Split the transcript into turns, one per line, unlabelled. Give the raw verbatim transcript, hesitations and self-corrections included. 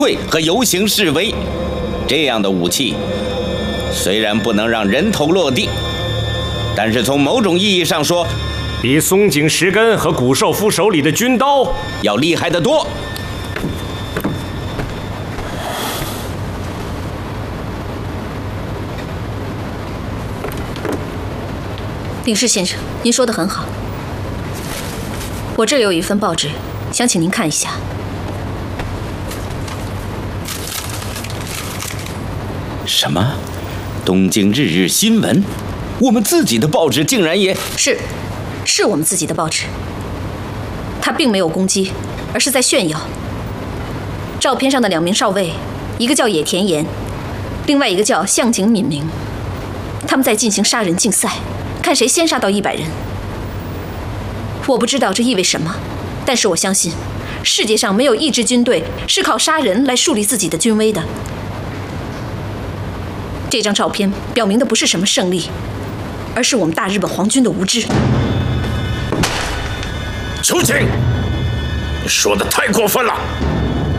会和游行示威，这样的武器虽然不能让人头落地，但是从某种意义上说，
比松井石根和古寿夫手里的军刀
要厉害得多。
领事先生，您说得很好。我这里有一份报纸，想请您看一下。
什么？东京日日新闻？我们自己的报纸竟然也……
是，是我们自己的报纸。它并没有攻击，而是在炫耀。照片上的两名少尉，一个叫野田岩，另外一个叫向井敏明，他们在进行杀人竞赛。看谁先杀到一百人。我不知道这意味什么，但是我相信，世界上没有一支军队是靠杀人来树立自己的军威的。这张照片表明的不是什么胜利，而是我们大日本皇军的无知。
秋瑾，你说的太过分了！